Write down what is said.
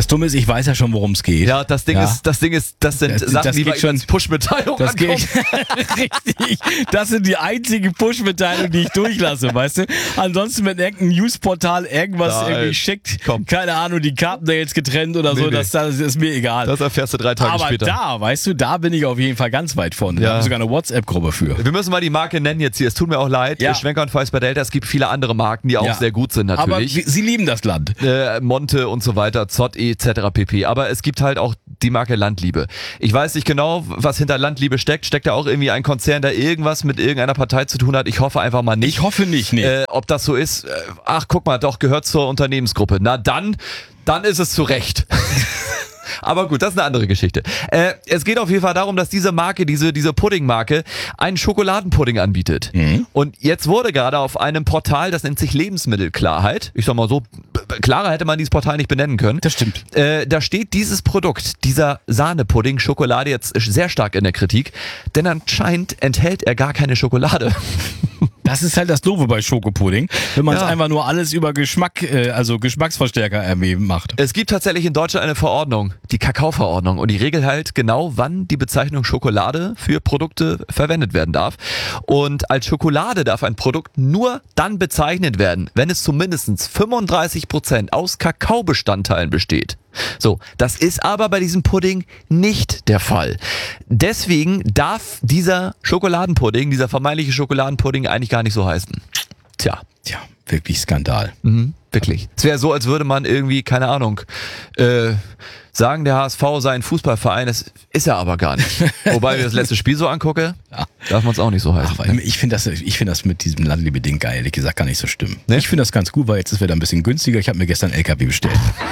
Das Dumme ist, ich weiß ja schon, worum es geht. Ja, das Ding ist, das sind Sachen, die bei schon als Push-Mitteilung ankommen. Richtig. Das sind die einzigen Push-Mitteilungen, die ich durchlasse, weißt du? Ansonsten, wenn irgendein Newsportal irgendwas irgendwie schickt, keine Ahnung, die Carpendales getrennt oder so, das ist mir egal. Das erfährst du 3 Tage später. Aber da, weißt du, da bin ich auf jeden Fall ganz weit vorne. Da habe ich sogar eine WhatsApp-Gruppe für. Wir müssen mal die Marke nennen jetzt hier. Es tut mir auch leid. Schwenker und Weiß bei Delta. Es gibt viele andere Marken, die auch sehr gut sind natürlich. Aber Sie lieben das Land. Monte und so weiter, Zott etc. pp. Aber es gibt halt auch die Marke Landliebe. Ich weiß nicht genau, was hinter Landliebe steckt. Steckt da auch irgendwie ein Konzern, der irgendwas mit irgendeiner Partei zu tun hat? Ich hoffe einfach mal nicht. Ich hoffe nicht, nee. Ob das so ist, ach guck mal, doch, gehört zur Unternehmensgruppe. Na dann ist es zu Recht. Aber gut, das ist eine andere Geschichte. Es geht auf jeden Fall darum, dass diese Marke, diese Pudding-Marke, einen Schokoladenpudding anbietet. Mhm. Und jetzt wurde gerade auf einem Portal, das nennt sich Lebensmittelklarheit, ich sag mal so, klarer hätte man dieses Portal nicht benennen können. Das stimmt. Da steht dieses Produkt, dieser Sahnepudding, Schokolade, jetzt sehr stark in der Kritik, denn anscheinend enthält er gar keine Schokolade. Das ist halt das Doofe bei Schokopudding, wenn man es einfach nur alles über Geschmack, also Geschmacksverstärker macht. Es gibt tatsächlich in Deutschland eine Verordnung, die Kakaoverordnung, und die regelt halt genau, wann die Bezeichnung Schokolade für Produkte verwendet werden darf. Und als Schokolade darf ein Produkt nur dann bezeichnet werden, wenn es zumindest 35% aus Kakaobestandteilen besteht. So, das ist aber bei diesem Pudding nicht der Fall. Deswegen darf dieser Schokoladenpudding, dieser vermeintliche Schokoladenpudding eigentlich gar nicht so heißen. Tja, wirklich Skandal. Wirklich. Es wäre so, als würde man irgendwie, keine Ahnung, sagen, der HSV sei ein Fußballverein, das ist er aber gar nicht. Wobei, wenn ich das letzte Spiel so angucke, darf man es auch nicht so heißen. Ach, ich finde das mit diesem Landliebe-Ding geil, ehrlich gesagt, gar nicht so schlimm. Ne? Ich finde das ganz gut, weil jetzt ist wieder ein bisschen günstiger. Ich habe mir gestern einen LKW bestellt.